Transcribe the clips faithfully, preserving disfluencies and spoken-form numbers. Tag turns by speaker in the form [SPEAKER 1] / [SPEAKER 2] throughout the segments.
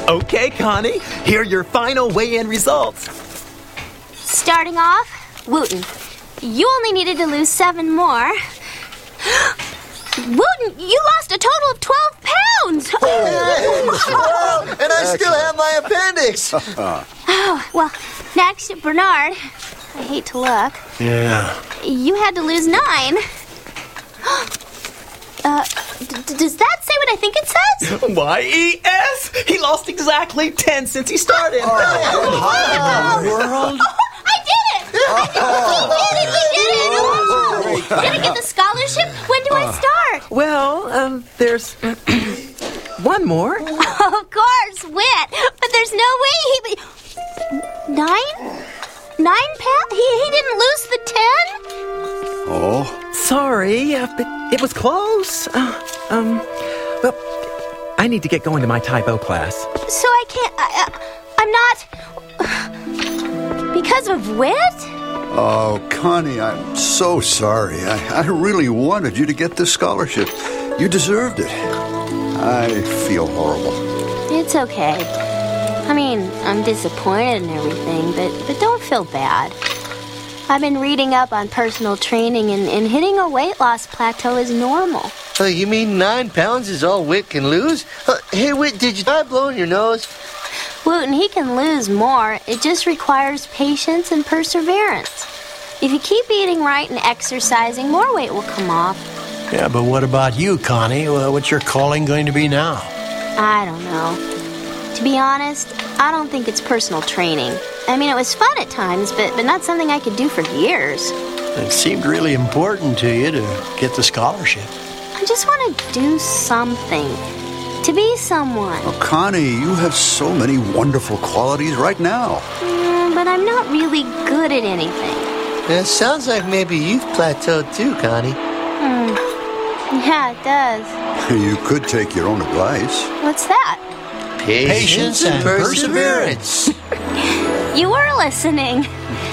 [SPEAKER 1] Okay, Connie, here are your final weigh-in results.
[SPEAKER 2] Starting off, Wooten, you only needed to lose seven more. Wooten, you lost a total of twelve pounds.
[SPEAKER 3] Oh, and I still have my appendix.
[SPEAKER 2] Oh, well, next, Bernard. I hate to look.
[SPEAKER 4] Yeah.
[SPEAKER 2] You had to lose nine. uh, d- does that say what I think it says?
[SPEAKER 1] Y E S! He lost exactly ten since he started.
[SPEAKER 4] How in the world?
[SPEAKER 2] Oh, I did it! I did it! He did it! He did it! Oh, did I get the scholarship? When do I start?
[SPEAKER 1] Well, um, there's one more.
[SPEAKER 2] Of course, Wit. But there's no way he... Nine? Nine pounds? He, he didn't lose the ten?
[SPEAKER 5] Oh.
[SPEAKER 1] Sorry, uh, but it was close. Uh, um, well, I need to get going to my Taibo class.
[SPEAKER 2] So I can't... I, uh, I'm not... Because of Wit?
[SPEAKER 5] Oh, Connie, I'm so sorry. I, I really wanted you to get this scholarship. You deserved it. I feel horrible.
[SPEAKER 2] It's okay. I mean, I'm disappointed and everything, but, but don't feel bad. I've been reading up on personal training, and, and hitting a weight loss plateau is normal.
[SPEAKER 3] Uh, you mean nine pounds is all Wit can lose? Uh, hey, Wit, did you die blowing your nose?
[SPEAKER 2] Wooten, he can lose more. It just requires patience and perseverance. If you keep eating right and exercising, more weight will come off.
[SPEAKER 4] Yeah, but what about you, Connie? Well, what's your calling going to be now?
[SPEAKER 2] I don't know. To be honest, I don't think it's personal training. I mean, it was fun at times, but, but not something I could do for years.
[SPEAKER 4] It seemed really important to you to get the scholarship.
[SPEAKER 2] I just want to do something. To be someone.
[SPEAKER 5] Oh, Connie, you have so many wonderful qualities right now.
[SPEAKER 2] Mm, but I'm not really good at anything.
[SPEAKER 3] It sounds like maybe you've plateaued too, Connie.
[SPEAKER 2] Hmm. Yeah, it does.
[SPEAKER 5] You could take your own advice.
[SPEAKER 2] What's that?
[SPEAKER 3] Patience and perseverance.
[SPEAKER 2] You were listening.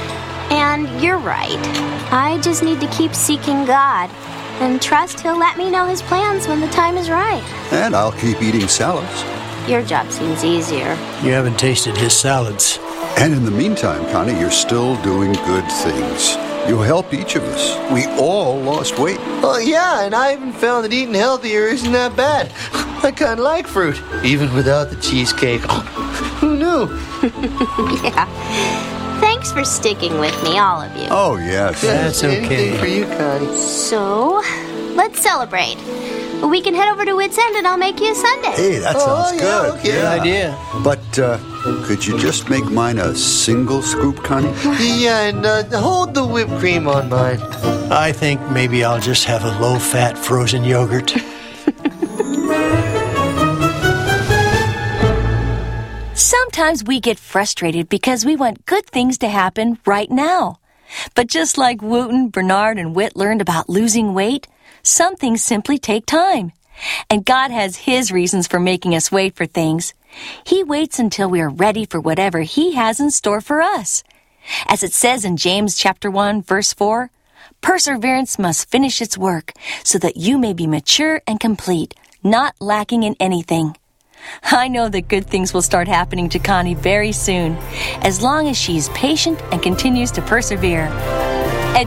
[SPEAKER 2] And you're right. I just need to keep seeking God and trust He'll let me know His plans when the time is right.
[SPEAKER 5] And I'll keep eating salads.
[SPEAKER 2] Your job seems easier.
[SPEAKER 4] You haven't tasted his salads.
[SPEAKER 5] And in the meantime, Connie, you're still doing good things. You help each of us. We all lost weight.
[SPEAKER 3] Oh, yeah, and I even found that eating healthier isn't that bad. I kind of like fruit, even without the cheesecake. Who knew?
[SPEAKER 2] Yeah. Thanks for sticking with me, all of you.
[SPEAKER 5] Oh, yes.
[SPEAKER 4] That's okay.
[SPEAKER 3] Anything for you, Connie.
[SPEAKER 2] So, let's celebrate. We can head over to Wits End and I'll make you a sundae.
[SPEAKER 5] Hey, that
[SPEAKER 3] Oh,
[SPEAKER 5] sounds
[SPEAKER 3] yeah,
[SPEAKER 5] good.
[SPEAKER 3] okay.
[SPEAKER 4] Good idea.
[SPEAKER 5] But uh, could you just make mine a single scoop, Connie?
[SPEAKER 3] Yeah, and uh, hold the whipped cream on mine.
[SPEAKER 4] I think maybe I'll just have a low-fat frozen yogurt.
[SPEAKER 6] Sometimes we get frustrated because we want good things to happen right now. But just like Wooten, Bernard, and Wit learned about losing weight, some things simply take time. And God has His reasons for making us wait for things. He waits until we are ready for whatever He has in store for us. As it says in James chapter one, verse four, perseverance must finish its work so that you may be mature and complete, not lacking in anything. I know that good things will start happening to Connie very soon, as long as she is patient and continues to persevere.